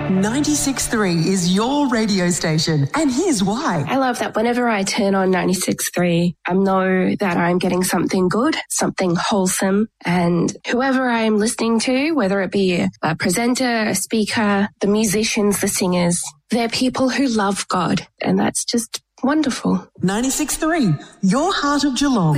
96.3 is your radio station, and here's why. I love that whenever I turn on 96.3, I know that I'm getting something good, something wholesome, and whoever I am listening to, whether it be a presenter, a speaker, the musicians, the singers, they're people who love God, and that's just wonderful. 96.3, your heart of Geelong.